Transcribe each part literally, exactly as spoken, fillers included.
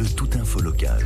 Bleu tout info local.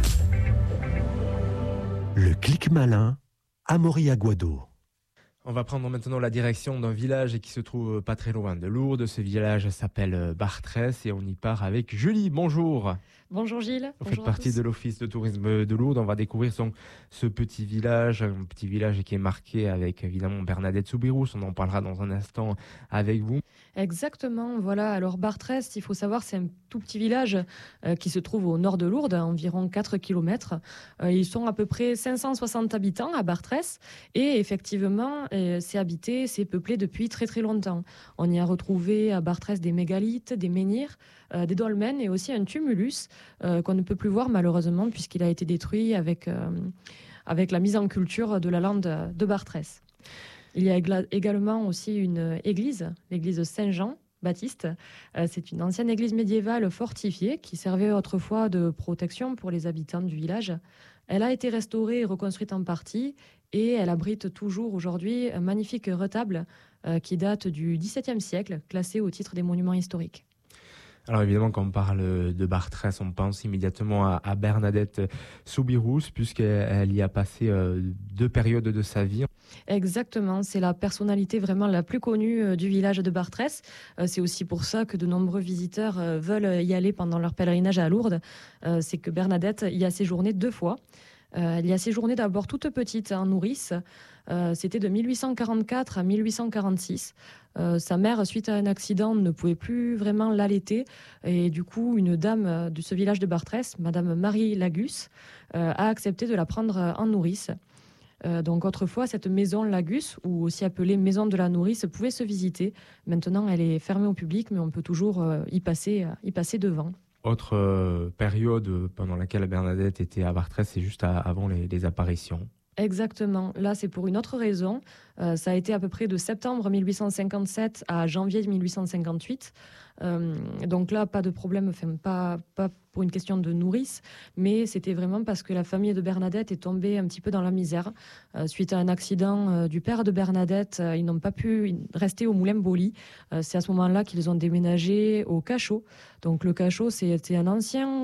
Le clic malin, Amaury Aguado. On va prendre maintenant la direction d'un village qui se trouve pas très loin de Lourdes. Ce village s'appelle Bartrès et on y part avec Julie. Bonjour. Bonjour Gilles. Vous Bonjour faites partie de l'Office de tourisme de Lourdes. On va découvrir son, ce petit village, un petit village qui est marqué avec évidemment Bernadette Soubirous. On en parlera dans un instant avec vous. Exactement, voilà. Alors Bartrès, il faut savoir, c'est un tout petit village euh, qui se trouve au nord de Lourdes, à environ quatre kilomètres. Euh, ils sont à peu près cinq cent soixante habitants à Bartrès et effectivement, euh, c'est habité, c'est peuplé depuis très très longtemps. On y a retrouvé à Bartrès des mégalithes, des menhirs, euh, des dolmens et aussi un tumulus euh, qu'on ne peut plus voir malheureusement puisqu'il a été détruit avec, euh, avec la mise en culture de la lande de Bartrès. Il y a également aussi une église, l'église Saint-Jean-Baptiste. C'est une ancienne église médiévale fortifiée qui servait autrefois de protection pour les habitants du village. Elle a été restaurée et reconstruite en partie et elle abrite toujours aujourd'hui un magnifique retable qui date du dix-septième siècle, classé au titre des monuments historiques. Alors évidemment, quand on parle de Bartrès, on pense immédiatement à, à Bernadette Soubirous, puisqu'elle y a passé euh, deux périodes de sa vie. Exactement, c'est la personnalité vraiment la plus connue euh, du village de Bartrès. Euh, c'est aussi pour ça que de nombreux visiteurs euh, veulent y aller pendant leur pèlerinage à Lourdes. Euh, c'est que Bernadette y a séjourné deux fois. Euh, elle y a séjourné d'abord toute petite en nourrice. Euh, c'était de mille huit cent quarante-quatre à mille huit cent quarante-six. Euh, sa mère, suite à un accident, ne pouvait plus vraiment l'allaiter. Et du coup, une dame de ce village de Bartrès, Madame Marie Lagus, euh, a accepté de la prendre en nourrice. Euh, donc autrefois, cette maison Lagus, ou aussi appelée maison de la nourrice, pouvait se visiter. Maintenant, elle est fermée au public, mais on peut toujours euh, y passer, y passer devant. Autre euh, période pendant laquelle Bernadette était à Bartrès, c'est juste à, avant les, les apparitions. Exactement. Là, c'est pour une autre raison. Euh, ça a été à peu près de septembre mille huit cent cinquante-sept à janvier mille huit cent cinquante-huit. Euh, donc là, pas de problème, enfin, pas, pas pour une question de nourrice, mais c'était vraiment parce que la famille de Bernadette est tombée un petit peu dans la misère. Euh, suite à un accident euh, du père de Bernadette, euh, ils n'ont pas pu rester au Moulin Boli. Euh, c'est à ce moment-là qu'ils ont déménagé au Cachot. Donc le Cachot, c'était un ancien